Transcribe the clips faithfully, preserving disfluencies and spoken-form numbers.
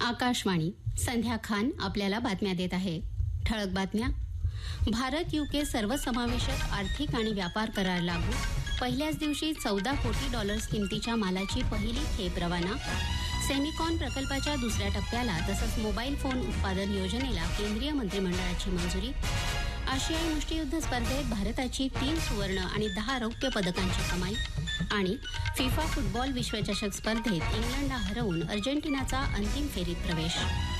आकाशवाणी. संध्या खान आपल्याला बातम्या देत आहे. ठळक बातम्या. भारत युके सर्वसमावेशक आर्थिक आणि व्यापार करार लागू. पहिल्याच दिवशी चौदा कोटी डॉलर्स किमतीच्या मालाची पहिली खेप रवाना. सेमिकॉन प्रकल्पाच्या दुसऱ्या टप्प्याला तसंच मोबाईल फोन उत्पादन योजनेला केंद्रीय मंत्रिमंडळाची मंजुरी. आशियाई मुष्टियुद्ध स्पर्धेत भारताची तीन सुवर्ण आणि दहा रौप्य पदकांची कमाई. आणि फिफा फुटबॉल विश्वचषक स्पर्धेत इंग्लंडला हरवून अर्जेंटिनाचा अंतिम फेरीत प्रवेश.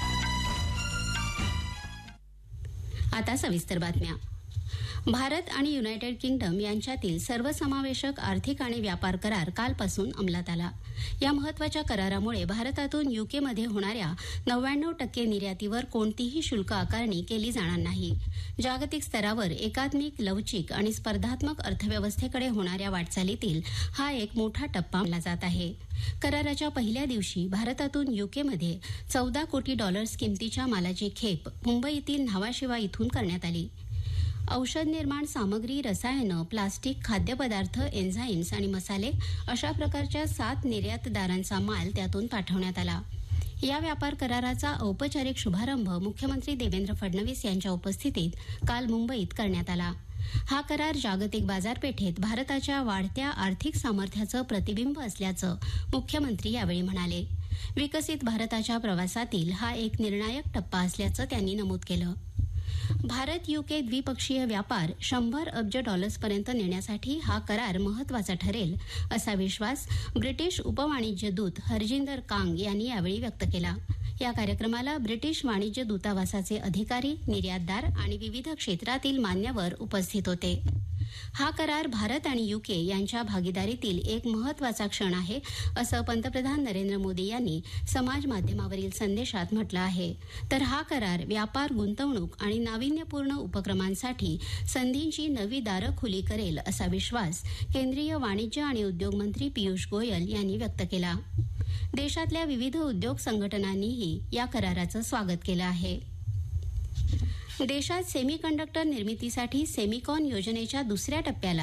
आता सविस्तर बातम्या. भारत आणि युनायटेड किंगडम यांच्यातील सर्वसमावेशक आर्थिक आणि व्यापार करार कालपासून अंमलात आला. या महत्वाच्या करारामुळे भारतातून युकेमध्ये होणाऱ्या नव्याण्णव टक्के निर्यातीवर कोणतीही शुल्क आकारणी केली जाणार नाही. जागतिक स्तरावर एकात्मिक, लवचिक आणि स्पर्धात्मक अर्थव्यवस्थेकडे होणाऱ्या वाटचालीतील हा एक मोठा टप्पा मानला जात आहे. कराराच्या पहिल्या दिवशी भारतातून युकेमध्ये चौदा कोटी डॉलर्स किमतीच्या मालाची खेप मुंबईतील न्हावाशिवा इथून करण्यात आली. औषध निर्माण सामग्री, रसायनं, प्लास्टिक, खाद्यपदार्थ, एन्झाईम्स आणि मसाले अशा प्रकारच्या सात निर्यातदारांचा माल त्यातून पाठवण्यात आला. या व्यापार कराराचा औपचारिक शुभारंभ मुख्यमंत्री देवेंद्र फडणवीस यांच्या उपस्थितीत काल मुंबईत करण्यात आला. हा करार जागतिक बाजारपेठेत भारताच्या वाढत्या आर्थिक सामर्थ्याचं प्रतिबिंब असल्याचं मुख्यमंत्री यावेळी म्हणाले. विकसित भारताच्या प्रवासातील हा एक निर्णायक टप्पा असल्याचं त्यांनी नमूद केलं. भारत युके द्विपक्षीय व्यापार शंभर अब्ज डॉलर्सपर्यंत नेण्यासाठी हा करार महत्वाचा ठरेल असा विश्वास ब्रिटिश उपवाणिज्य दूत हरजिंदर कांग यांनी यावेळी व्यक्त केला. या कार्यक्रमाला ब्रिटिश वाणिज्य दूतावासाचे अधिकारी, निर्यातदार आणि विविध क्षेत्रातील मान्यवर उपस्थित होते. हा करार भारत आणि युके यांच्या भागीदारीतील एक महत्वाचा क्षण आहे असं पंतप्रधान नरेंद्र मोदी यांनी समाज माध्यमावरील संदेशात म्हटलं आहे. तर हा करार व्यापार, गुंतवणूक आणि नाविन्यपूर्ण उपक्रमांसाठी संधींची नवी दारं खुली करेल असा विश्वास केंद्रीय वाणिज्य आणि उद्योग मंत्री पियुष गोयल यांनी व्यक्त केला. देशातल्या विविध उद्योग संघटनांनीही या कराराचं स्वागत केलं आहे. देशात सेमीकंडक्टर निर्मितीसाठी सेमिकॉन योजनेच्या दुसऱ्या टप्प्याला